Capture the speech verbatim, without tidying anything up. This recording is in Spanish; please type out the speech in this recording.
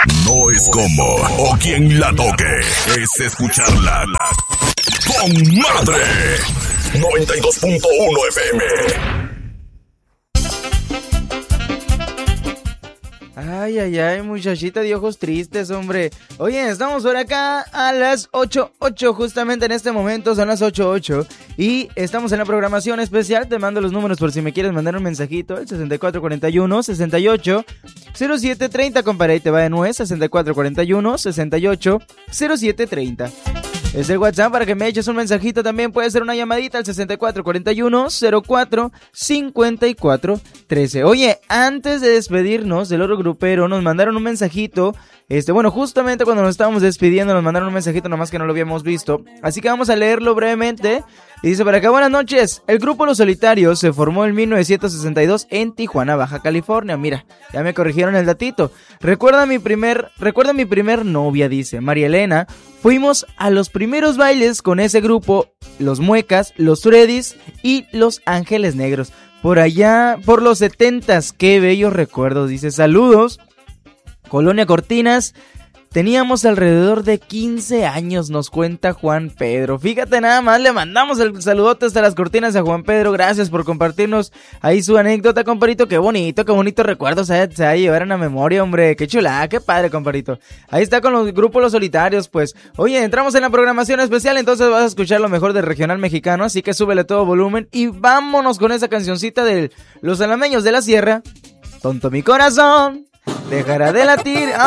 No es como o quien la toque, es escucharla con madre. noventa y dos punto uno F M. Ay, ay, ay, muchachita de ojos tristes, hombre. Oye, estamos por acá a las ocho ocho, justamente en este momento son las ocho ocho. Y estamos en la programación especial. Te mando los números por si me quieres mandar un mensajito. El sesenta y cuatro cuarenta y uno, sesenta y ocho, cero siete treinta, compadre. Ahí te va de nuez, sesenta y cuatro cuarenta y uno, sesenta y ocho, cero siete treinta. Es el WhatsApp para que me eches un mensajito. También puede ser una llamadita al sesenta y cuatro cuarenta y uno, cero cuatro, cincuenta y cuatro, trece. Oye, antes de despedirnos del oro grupero, nos mandaron un mensajito. Este, bueno, justamente cuando nos estábamos despidiendo nos mandaron un mensajito, nomás que no lo habíamos visto. Así que vamos a leerlo brevemente. Y dice por acá: buenas noches. El grupo Los Solitarios se formó en mil novecientos sesenta y dos en Tijuana, Baja California. Mira, ya me corrigieron el datito. Recuerda mi primer, recuerda mi primer novia, dice María Elena. Fuimos a los primeros bailes con ese grupo, Los Muecas, Los Freddys y Los Ángeles Negros. Por allá, por los setentas, qué bellos recuerdos. Dice, saludos, Colonia Cortinas. Teníamos alrededor de quince años, nos cuenta Juan Pedro. Fíjate nada más, le mandamos el saludote hasta las Cortinas a Juan Pedro. Gracias por compartirnos ahí su anécdota, comparito. Qué bonito, qué bonitos recuerdos se va a llevar en la memoria, hombre. Qué chulada, qué padre, comparito. Ahí está con los grupos Los Solitarios, pues. Oye, entramos en la programación especial, entonces vas a escuchar lo mejor del regional mexicano. Así que súbele todo volumen y vámonos con esa cancioncita de Los Alameños de la Sierra. Tonto mi corazón dejará de latir.